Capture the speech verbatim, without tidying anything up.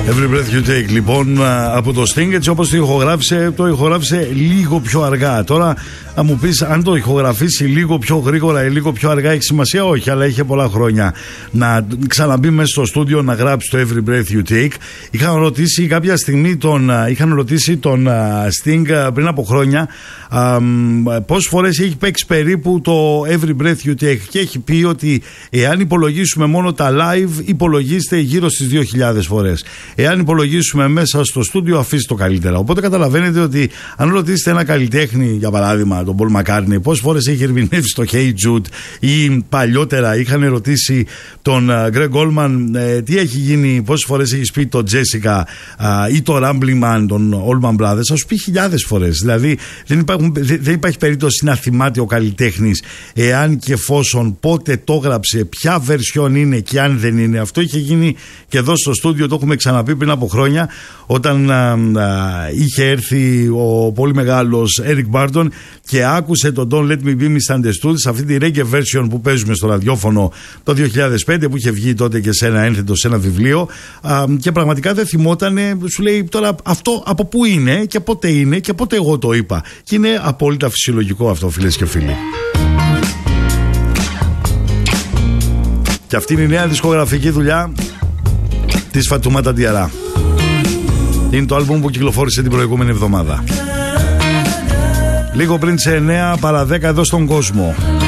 Every breath you take, λοιπόν, από το Sting, έτσι όπως το ηχογράφησε, το ηχογράφησε λίγο πιο αργά. Τώρα, αν μου πεις αν το ηχογραφήσει λίγο πιο γρήγορα ή λίγο πιο αργά, έχει σημασία? Όχι, αλλά είχε πολλά χρόνια να ξαναμπεί μέσα στο στούντιο να γράψει το Every breath you take. Είχαν ρωτήσει κάποια στιγμή τον, είχαν ρωτήσει τον Sting πριν από χρόνια πόσες φορές έχει παίξει περίπου το Every breath you take, και έχει πει ότι εάν υπολογίσουμε μόνο τα live, υπολογίστε γύρω στις δύο χιλιάδες φορές. Εάν υπολογίσουμε μέσα στο στούντιο, αφήστε το καλύτερα. Οπότε καταλαβαίνετε ότι αν ρωτήσετε ένα καλλιτέχνη, για παράδειγμα τον Paul McCartney, πόσες φορές έχει ερμηνεύσει το Hey Jude, ή παλιότερα είχαν ρωτήσει τον Greg Allman ε, τι έχει γίνει, πόσες φορές έχει πει το Jessica ε, ή το Rambling Man, τον Allman Brothers, θα σου πει χιλιάδες φορές. Δηλαδή δεν, υπάρχουν, δεν υπάρχει περίπτωση να θυμάται ο καλλιτέχνης εάν και εφόσον πότε το έγραψε, ποια version είναι και αν δεν είναι. Αυτό είχε γίνει και εδώ στο στούντιο, το έχουμε ξαναπεί πριν από χρόνια, όταν α, α, είχε έρθει ο πολύ μεγάλος Eric Burdon και άκουσε το Don't Let Me Be Misunderstood σε αυτή τη reggae version που παίζουμε στο ραδιόφωνο το δύο χιλιάδες πέντε, που είχε βγει τότε και σε ένα ένθετο, σε ένα βιβλίο, α, και πραγματικά δεν θυμότανε. Σου λέει τώρα αυτό από πού είναι και πότε είναι και πότε εγώ το είπα, και είναι απόλυτα φυσιολογικό αυτό, φίλες και φίλοι. Και αυτή είναι η νέα δισκογραφική δουλειά της Φατουμάτα Διαρά. Είναι το άλμπουμ που κυκλοφόρησε την προηγούμενη εβδομάδα, λίγο πριν σε εννέα παρά δέκα εδώ στον κόσμο.